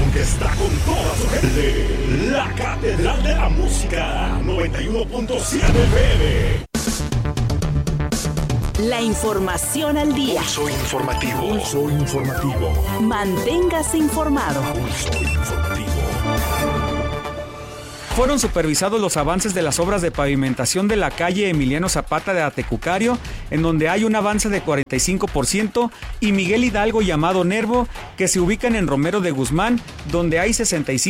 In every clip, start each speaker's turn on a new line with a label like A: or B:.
A: estación que está con toda su gente. La Catedral de la Música, 91.7 FM.
B: La información al día.
A: Pulso informativo. Pulso informativo.
B: Manténgase informado.
A: Pulso informativo.
C: Fueron supervisados los avances de las obras de pavimentación de la calle Emiliano Zapata de Atecucario, en donde hay un avance de 45%, y Miguel Hidalgo y Amado Nervo, que se ubican en Romero de Guzmán, donde hay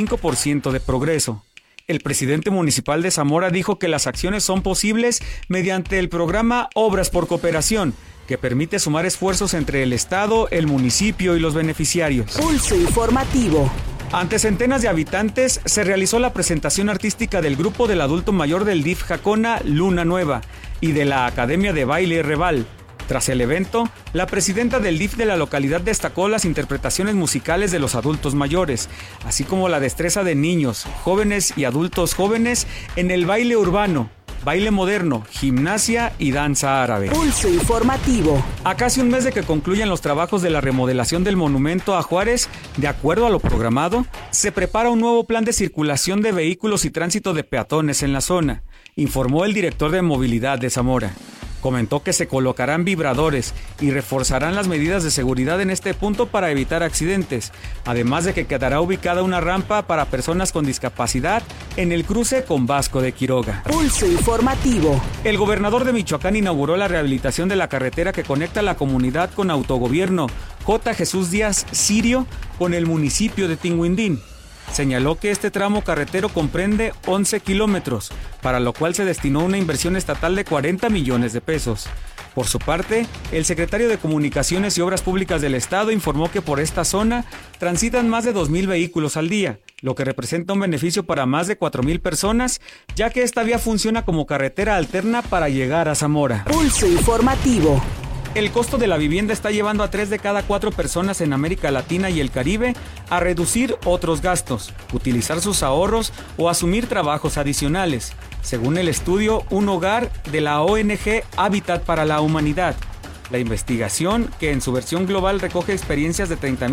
C: 65% de progreso. El presidente municipal de Zamora dijo que las acciones son posibles mediante el programa Obras por Cooperación, que permite sumar esfuerzos entre el Estado, el municipio y los beneficiarios.
B: Pulso informativo.
C: Ante centenas de habitantes, se realizó la presentación artística del grupo del adulto mayor del DIF Jacona, Luna Nueva, y de la Academia de Baile Reval. Tras el evento, la presidenta del DIF de la localidad destacó las interpretaciones musicales de los adultos mayores, así como la destreza de niños, jóvenes y adultos jóvenes en el baile urbano, baile moderno, gimnasia y danza árabe.
B: Pulso informativo.
C: A casi un mes de que concluyan los trabajos de la remodelación del monumento a Juárez, de acuerdo a lo programado, se prepara un nuevo plan de circulación de vehículos y tránsito de peatones en la zona, informó el director de movilidad de Zamora. Comentó que se colocarán vibradores y reforzarán las medidas de seguridad en este punto para evitar accidentes, además de que quedará ubicada una rampa para personas con discapacidad en el cruce con Vasco de Quiroga.
B: Pulso informativo.
C: El gobernador de Michoacán inauguró la rehabilitación de la carretera que conecta la comunidad con autogobierno J. Jesús Díaz Sirio con el municipio de Tinguindín. Señaló que este tramo carretero comprende 11 kilómetros, para lo cual se destinó una inversión estatal de 40 millones de pesos. Por su parte, el secretario de Comunicaciones y Obras Públicas del Estado informó que por esta zona transitan más de 2,000 vehículos al día, lo que representa un beneficio para más de 4,000 personas, ya que esta vía funciona como carretera alterna para llegar a Zamora.
B: Pulso informativo.
C: El costo de la vivienda está llevando a 3 de cada 4 personas en América Latina y el Caribe a reducir otros gastos, utilizar sus ahorros o asumir trabajos adicionales, según el estudio Un Hogar de la ONG Hábitat para la Humanidad. La investigación, que en su versión global recoge experiencias de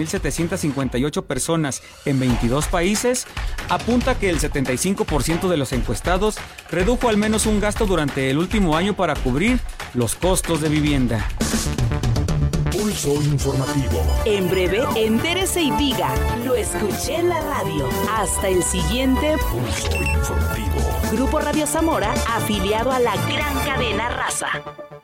C: 30,758 personas en 22 países, apunta que el 75% de los encuestados redujo al menos un gasto durante el último año para cubrir los costos de vivienda.
A: Pulso informativo.
B: En breve, entérese y diga, lo escuché en la radio. Hasta el siguiente
A: Pulso informativo.
B: Grupo Radio Zamora, afiliado a la gran cadena Raza.